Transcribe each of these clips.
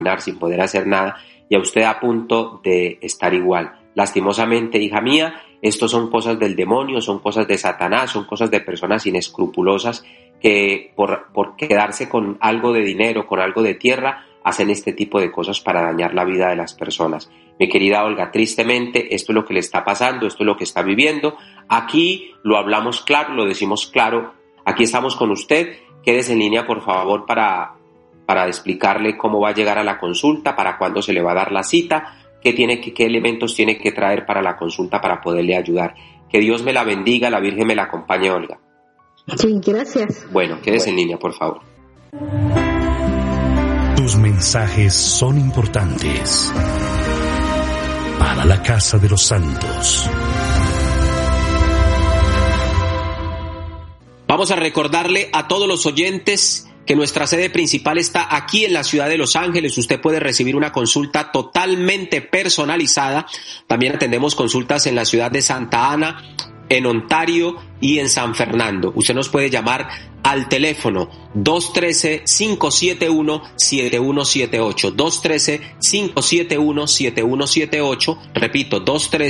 caminar, sin poder hacer nada, y a usted a punto de estar igual. Lastimosamente, hija mía, esto son cosas del demonio, son cosas de Satanás, son cosas de personas inescrupulosas que por quedarse con algo de dinero, con algo de tierra, hacen este tipo de cosas para dañar la vida de las personas. Mi querida Olga, tristemente esto es lo que le está pasando, esto es lo que está viviendo. Aquí lo hablamos claro, lo decimos claro, aquí estamos con usted. Quédese en línea, por favor, para explicarle cómo va a llegar a la consulta, para cuándo se le va a dar la cita, qué elementos tiene que traer para la consulta para poderle ayudar. Que Dios me la bendiga, la Virgen me la acompañe, Olga. Sí, gracias. Bueno, quédese en línea, por favor. Tus mensajes son importantes para la casa de los santos. Vamos a recordarle a todos los oyentes que nuestra sede principal está aquí en la ciudad de Los Ángeles. Usted puede recibir una consulta totalmente personalizada. También atendemos consultas en la ciudad de Santa Ana, en Ontario y en San Fernando. Usted nos puede llamar al teléfono 213-571-7178, 213-571-7178, repito,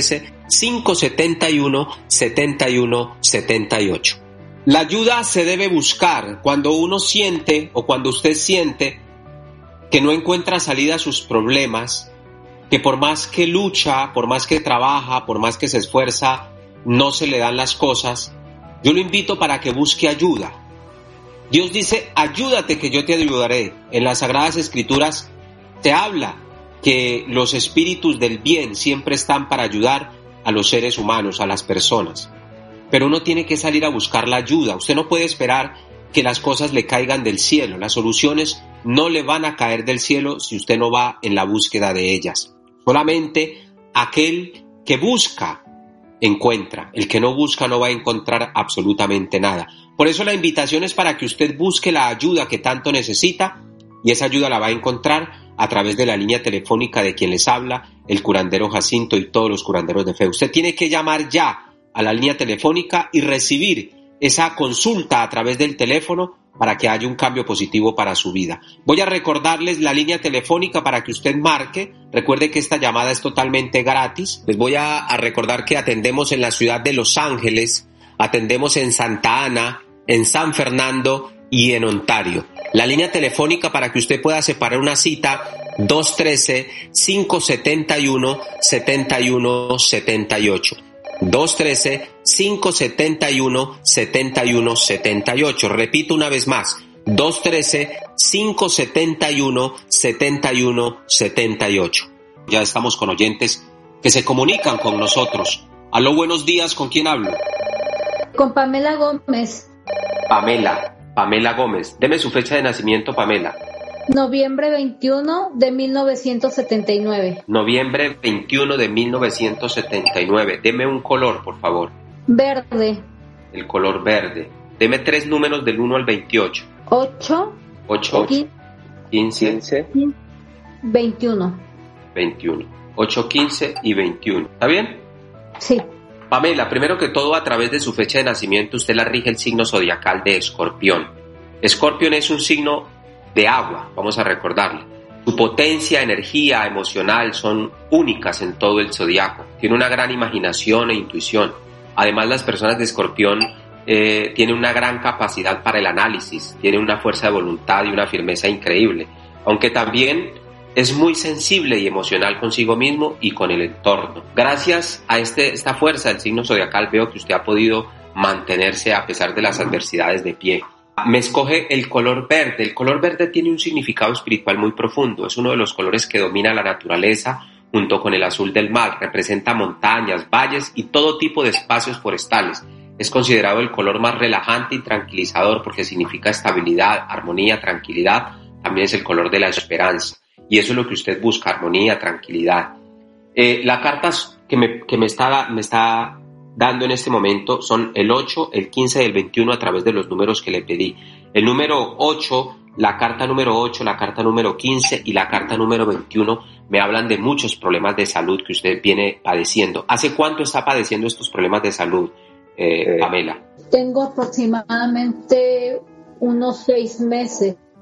213-571-7178. La ayuda se debe buscar cuando uno siente o cuando usted siente que no encuentra salida a sus problemas, que por más que lucha, por más que trabaja, por más que se esfuerza, no se le dan las cosas. Yo lo invito para que busque ayuda. Dios dice, ayúdate que yo te ayudaré. En las Sagradas Escrituras te habla que los espíritus del bien siempre están para ayudar a los seres humanos, a las personas. Pero uno tiene que salir a buscar la ayuda. Usted no puede esperar que las cosas le caigan del cielo. Las soluciones no le van a caer del cielo si usted no va en la búsqueda de ellas. Solamente aquel que busca encuentra. El que no busca no va a encontrar absolutamente nada. Por eso la invitación es para que usted busque la ayuda que tanto necesita, y esa ayuda la va a encontrar a través de la línea telefónica de quien les habla, el curandero Jacinto y todos los curanderos de fe. Usted tiene que llamar ya a la línea telefónica y recibir esa consulta a través del teléfono para que haya un cambio positivo para su vida. Voy a recordarles la línea telefónica para que usted marque. Recuerde que esta llamada es totalmente gratis. Les voy a recordar que atendemos en la ciudad de Los Ángeles, atendemos en Santa Ana, en San Fernando y en Ontario. La línea telefónica para que usted pueda separar una cita, 213-571-7178. 213-571-7178. Repito una vez más, 213-571-7178. Ya estamos con oyentes que se comunican con nosotros. Aló, buenos días, ¿con quién hablo? Con Pamela Gómez. Pamela Gómez. Deme su fecha de nacimiento, Pamela. Noviembre 21 de 1979. Noviembre 21 de 1979. Deme un color, por favor. Verde. El color verde. Deme 3 números del 1 al 28. 8. 15. 21. 8, 15 y 21. ¿Está bien? Sí. Pamela, primero que todo, a través de su fecha de nacimiento, usted la rige el signo zodiacal de Escorpión. Escorpión es un signo de agua, vamos a recordarle. Su potencia, energía emocional son únicas en todo el zodiaco. Tiene una gran imaginación e intuición. Además, las personas de Escorpión tienen una gran capacidad para el análisis, tienen una fuerza de voluntad y una firmeza increíble, aunque también es muy sensible y emocional consigo mismo y con el entorno. Gracias a esta fuerza del signo zodiacal veo que usted ha podido mantenerse a pesar de las adversidades de pie. Me escoge el color verde. El color verde tiene un significado espiritual muy profundo. Es uno de los colores que domina la naturaleza junto con el azul del mar. Representa montañas, valles y todo tipo de espacios forestales. Es considerado el color más relajante y tranquilizador porque significa estabilidad, armonía, tranquilidad. También es el color de la esperanza. Y eso es lo que usted busca, armonía, tranquilidad. Las cartas que me está dando en este momento son el 8, el 15 y el 21 a través de los números que le pedí. El número 8, la carta número 8, la carta número 15 y la carta número 21 me hablan de muchos problemas de salud que usted viene padeciendo. ¿Hace cuánto está padeciendo estos problemas de salud, Pamela? Tengo aproximadamente unos 6 meses.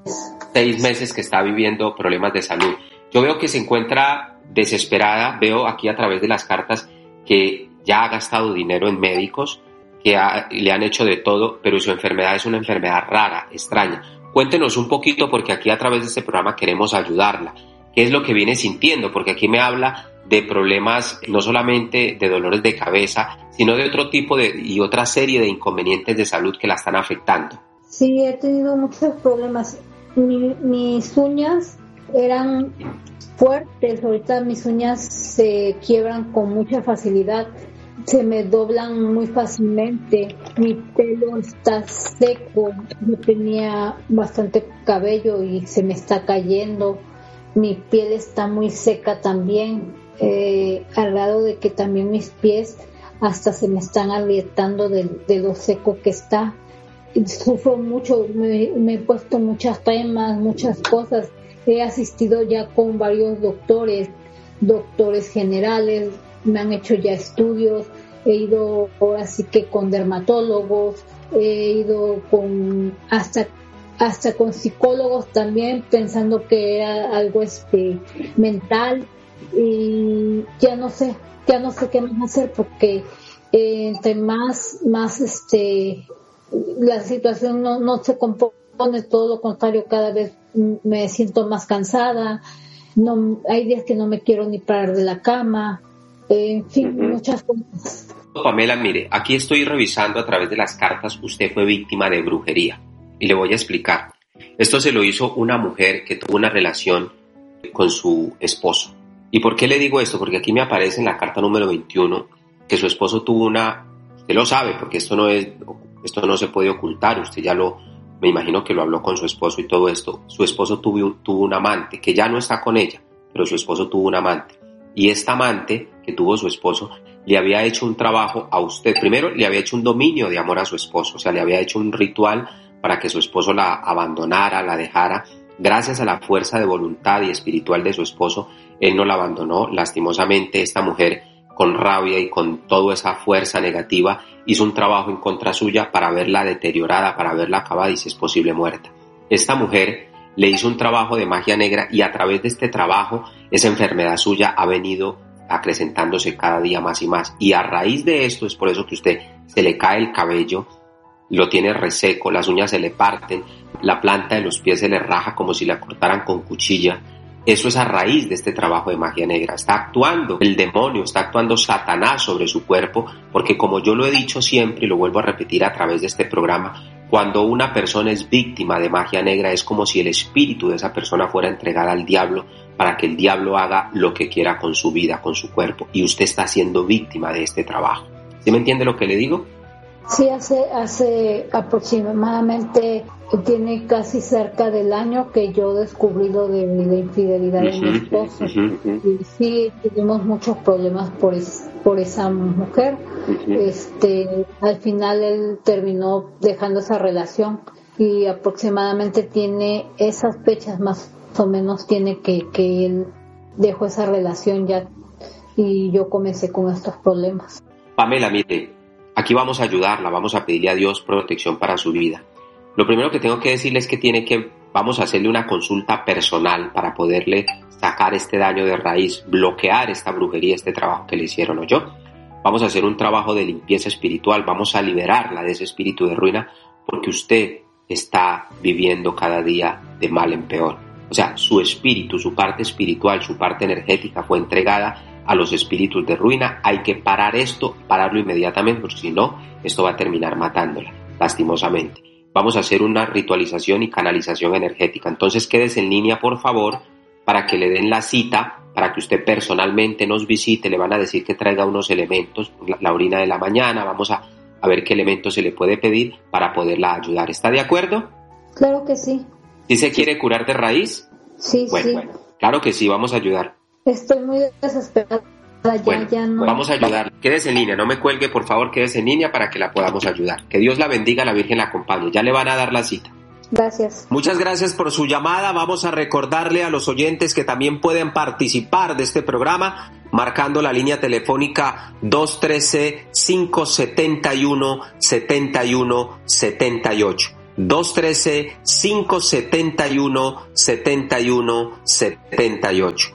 6 meses que está viviendo problemas de salud. Yo veo que se encuentra desesperada, veo aquí a través de las cartas que ya ha gastado dinero en médicos, que le han hecho de todo, pero su enfermedad es una enfermedad rara, extraña. Cuéntenos un poquito, porque aquí a través de este programa queremos ayudarla. ¿Qué es lo que viene sintiendo? Porque aquí me habla de problemas no solamente de dolores de cabeza, sino de otro tipo y otra serie de inconvenientes de salud que la están afectando. Sí, he tenido muchos problemas. Mis uñas eran fuertes, ahorita mis uñas se quiebran con mucha facilidad, se me doblan muy fácilmente, mi pelo está seco, yo tenía bastante cabello y se me está cayendo, mi piel está muy seca también, al grado de que también mis pies hasta se me están agrietando de lo seco que está. Sufro mucho, me he puesto muchas cremas, muchas cosas. He asistido ya con varios doctores generales, me han hecho ya estudios, he ido ahora sí que con dermatólogos, he ido hasta con psicólogos también, pensando que era algo mental, y ya no sé qué más hacer, porque entre más la situación no se compone, todo lo contrario, cada vez me siento más cansada, hay días que no me quiero ni parar de la cama, en fin, muchas cosas. Pamela, mire, aquí estoy revisando a través de las cartas, usted fue víctima de brujería, y le voy a explicar. Esto se lo hizo una mujer que tuvo una relación con su esposo. ¿Y por qué le digo esto? Porque aquí me aparece en la carta número 21 que su esposo tuvo usted lo sabe, porque esto no se puede ocultar, usted me imagino que lo habló con su esposo y todo esto. Su esposo tuvo un amante, que ya no está con ella, pero su esposo tuvo un amante. Y esta amante que tuvo su esposo le había hecho un trabajo a usted. Primero le había hecho un dominio de amor a su esposo, o sea, le había hecho un ritual para que su esposo la abandonara, la dejara. Gracias a la fuerza de voluntad y espiritual de su esposo, él no la abandonó. Lastimosamente, esta mujer, con rabia y con toda esa fuerza negativa, hizo un trabajo en contra suya para verla deteriorada, para verla acabada y, si es posible, muerta. Esta mujer le hizo un trabajo de magia negra, y a través de este trabajo esa enfermedad suya ha venido acrecentándose cada día más y más. Y a raíz de esto es por eso que usted se le cae el cabello, lo tiene reseco, las uñas se le parten, la planta de los pies se le raja como si la cortaran con cuchilla. Eso es a raíz de este trabajo de magia negra. Está actuando el demonio, está actuando Satanás sobre su cuerpo, porque, como yo lo he dicho siempre y lo vuelvo a repetir a través de este programa, cuando una persona es víctima de magia negra es como si el espíritu de esa persona fuera entregada al diablo para que el diablo haga lo que quiera con su vida, con su cuerpo, y usted está siendo víctima de este trabajo. ¿Sí me entiende lo que le digo? Sí, hace aproximadamente, tiene casi cerca del año que yo descubrí lo de la infidelidad de mi esposo. Y sí, tuvimos muchos problemas por esa mujer. Al final él terminó dejando esa relación, y aproximadamente tiene esas fechas más o menos tiene que él dejó esa relación ya, y yo comencé con estos problemas. Pamela, mire, aquí vamos a ayudarla, vamos a pedirle a Dios protección para su vida. Lo primero que tengo que decirle es que vamos a hacerle una consulta personal para poderle sacar este daño de raíz, bloquear esta brujería, este trabajo que le hicieron, ¿o yo? Vamos a hacer un trabajo de limpieza espiritual, vamos a liberarla de ese espíritu de ruina, porque usted está viviendo cada día de mal en peor. O sea, su espíritu, su parte espiritual, su parte energética fue entregada a los espíritus de ruina. Hay que parar esto, pararlo inmediatamente, porque si no, esto va a terminar matándola, lastimosamente. Vamos a hacer una ritualización y canalización energética. Entonces quédese en línea, por favor, para que le den la cita, para que usted personalmente nos visite. Le van a decir que traiga unos elementos, la orina de la mañana, vamos a ver qué elementos se le puede pedir para poderla ayudar. ¿Está de acuerdo? Claro que sí. ¿Sí se quiere curar de raíz? Sí, sí. Bueno, claro que sí, vamos a ayudar. Estoy muy desesperada. Ya no. Vamos a ayudar. Quédese en línea, no me cuelgue, por favor, quédese en línea para que la podamos ayudar. Que Dios la bendiga, la Virgen la acompañe. Ya le van a dar la cita. Gracias. Muchas gracias por su llamada. Vamos a recordarle a los oyentes que también pueden participar de este programa marcando la línea telefónica 213-571-7178. 213-571-7178.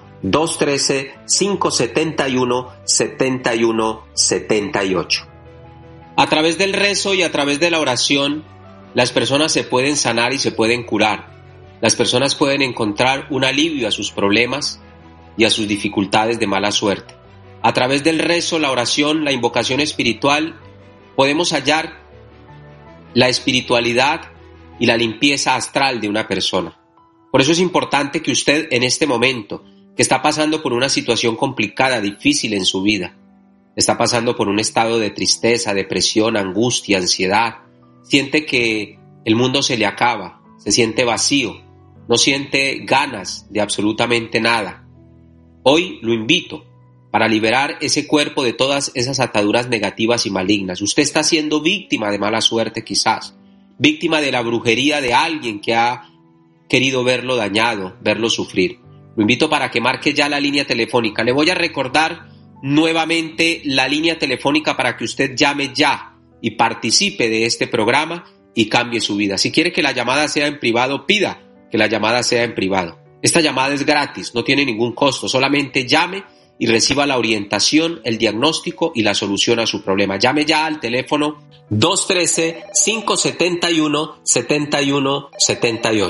213-571-7178. A través del rezo y a través de la oración, las personas se pueden sanar y se pueden curar. Las personas pueden encontrar un alivio a sus problemas y a sus dificultades de mala suerte. A través del rezo, la oración, la invocación espiritual, podemos hallar la espiritualidad y la limpieza astral de una persona. Por eso es importante que usted en este momento, que está pasando por una situación complicada, difícil en su vida, está pasando por un estado de tristeza, depresión, angustia, ansiedad, siente que el mundo se le acaba, se siente vacío, no siente ganas de absolutamente nada. Hoy lo invito para liberar ese cuerpo de todas esas ataduras negativas y malignas. Usted está siendo víctima de mala suerte quizás, víctima de la brujería de alguien que ha querido verlo dañado, verlo sufrir. Lo invito para que marque ya la línea telefónica. Le voy a recordar nuevamente la línea telefónica para que usted llame ya y participe de este programa y cambie su vida. Si quiere que la llamada sea en privado, pida que la llamada sea en privado. Esta llamada es gratis, no tiene ningún costo, solamente llame y reciba la orientación, el diagnóstico y la solución a su problema. Llame ya al teléfono 213-571-7178.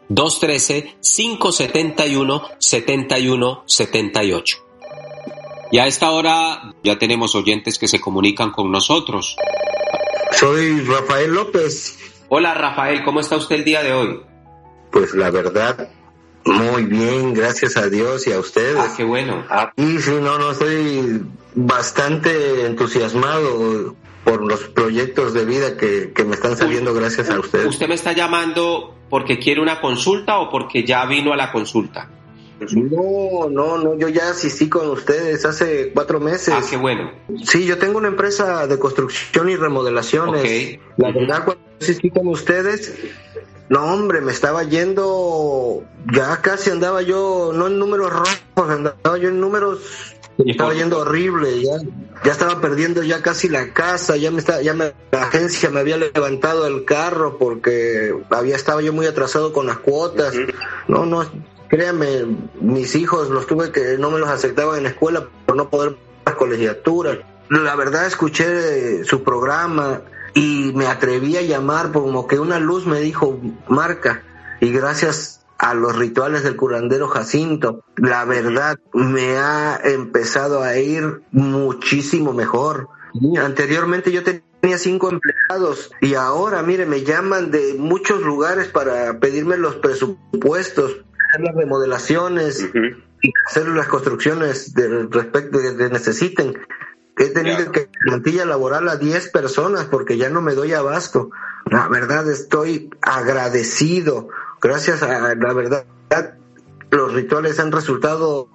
213-571-7178. Y a esta hora ya tenemos oyentes que se comunican con nosotros. Soy Rafael López. Hola Rafael, ¿cómo está usted el día de hoy? Pues la verdad, muy bien, gracias a Dios y a ustedes. Ah, qué bueno. Y sí, no, estoy bastante entusiasmado por los proyectos de vida que me están saliendo gracias a ustedes. ¿Usted me está llamando porque quiere una consulta o porque ya vino a la consulta? No, yo ya asistí con ustedes hace 4 meses. Ah, qué bueno. Sí, yo tengo una empresa de construcción y remodelaciones. Okay. La verdad, cuando asistí con ustedes, no hombre, me estaba yendo, ya casi andaba yo, no en números rojos, andaba yo en números, estaba yendo horrible, ya estaba perdiendo ya casi la casa, la agencia me había levantado el carro porque estaba yo muy atrasado con las cuotas. No, créanme, mis hijos no me los aceptaban en la escuela por no poder las colegiaturas. La verdad, escuché su programa y me atreví a llamar, como que una luz me dijo, marca, y gracias a los rituales del curandero Jacinto, la verdad me ha empezado a ir muchísimo mejor. Anteriormente yo tenía 5 empleados y ahora, mire, me llaman de muchos lugares para pedirme los presupuestos, hacer las remodelaciones y hacer las construcciones respecto de que necesiten. He tenido que plantilla laboral a 10 personas porque ya no me doy abasto. La verdad, estoy agradecido. Gracias a la verdad, los rituales han resultado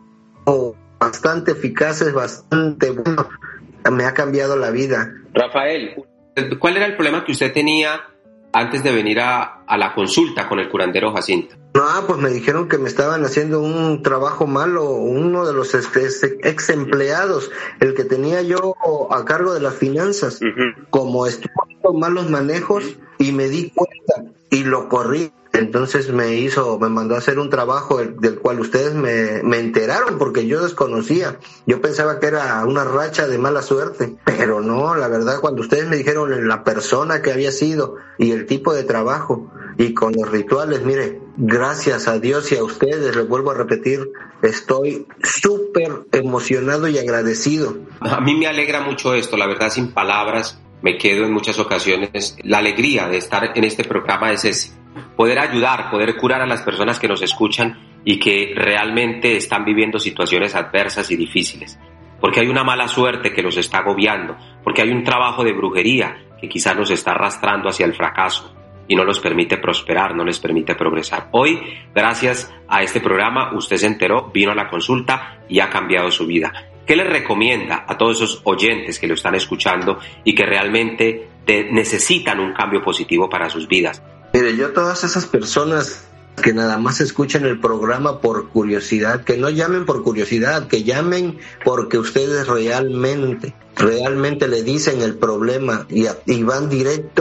bastante eficaces, bastante buenos. Me ha cambiado la vida. Rafael, ¿cuál era el problema que usted tenía antes de venir a la consulta con el curandero Jacinto? No, pues me dijeron que me estaban haciendo un trabajo malo, uno de los ex empleados, el que tenía yo a cargo de las finanzas, como estuvo haciendo malos manejos y me di cuenta y lo corrí. Entonces me mandó a hacer un trabajo del cual ustedes me enteraron porque yo desconocía. Yo pensaba que era una racha de mala suerte, pero no, la verdad, cuando ustedes me dijeron la persona que había sido y el tipo de trabajo y con los rituales, mire, gracias a Dios y a ustedes, les vuelvo a repetir, estoy súper emocionado y agradecido. A mí me alegra mucho esto, la verdad, sin palabras, me quedo en muchas ocasiones. La alegría de estar en este programa es ese. Poder ayudar, poder curar a las personas que nos escuchan y que realmente están viviendo situaciones adversas y difíciles. Porque hay una mala suerte que los está agobiando, porque hay un trabajo de brujería que quizás los está arrastrando hacia el fracaso y no los permite prosperar, no les permite progresar. Hoy, gracias a este programa, usted se enteró, vino a la consulta y ha cambiado su vida. ¿Qué les recomienda a todos esos oyentes que lo están escuchando y que realmente necesitan un cambio positivo para sus vidas? Mire, yo a todas esas personas que nada más escuchen el programa por curiosidad, que no llamen por curiosidad, que llamen porque ustedes realmente le dicen el problema y van directo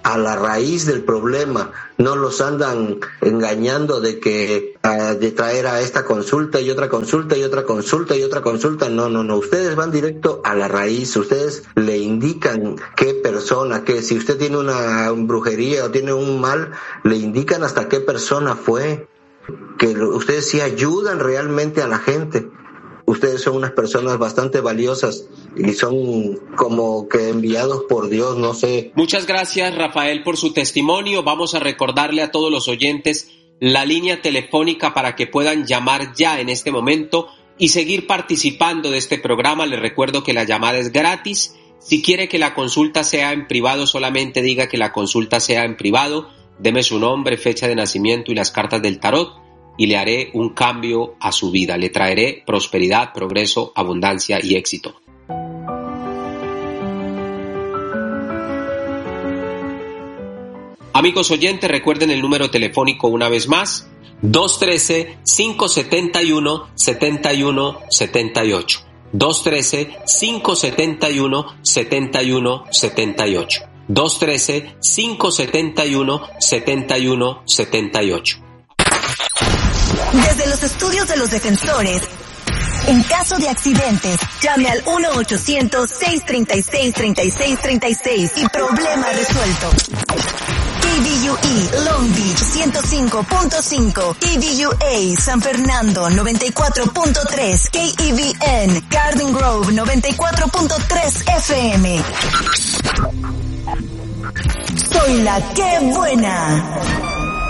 a la raíz del problema, no los andan engañando de que de traer a esta consulta y otra consulta y otra consulta y otra consulta. No, ustedes van directo a la raíz, ustedes le indican qué persona, que si usted tiene una brujería o tiene un mal, le indican hasta qué persona fue, que ustedes sí ayudan realmente a la gente. Ustedes son unas personas bastante valiosas y son como que enviados por Dios, no sé. Muchas gracias, Rafael, por su testimonio. Vamos a recordarle a todos los oyentes la línea telefónica para que puedan llamar ya en este momento y seguir participando de este programa. Les recuerdo que la llamada es gratis. Si quiere que la consulta sea en privado, solamente diga que la consulta sea en privado. Deme su nombre, fecha de nacimiento y las cartas del tarot, y le haré un cambio a su vida. Le traeré prosperidad, progreso, abundancia y éxito. Amigos oyentes, recuerden el número telefónico una vez más: 213-571-7178. 213-571-7178. 213-571-7178. Desde los estudios de los defensores, en caso de accidentes, llame al 1-800-636-3636 y problema resuelto. KBUE Long Beach 105.5, KBUA San Fernando 94.3, KEVN Garden Grove 94.3 FM. Soy la que buena.